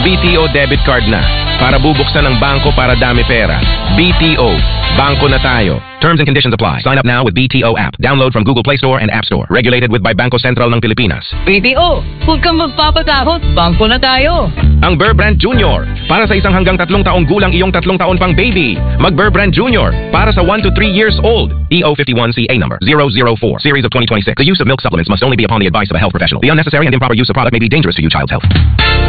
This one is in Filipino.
BTO debit card na. Para bubuksan ng bangko para dami pera. BTO. Bangko na tayo. Terms and conditions apply. Sign up now with BTO app. Download from Google Play Store and App Store. Regulated with by Bangko Sentral ng Pilipinas. BTO, huwag kang magpapatakot. Bangko na tayo. Ang Burr Brand Junior. Para sa isang hanggang 3 taong gulang iyong 3 taon pang baby. Mag Burr Brand Junior. Para sa 1 to 3 years old. EO51CA number 004. Series of 2026. The use of milk supplements must only be upon the advice of a health professional. The unnecessary and improper use of product may be dangerous to your child's health.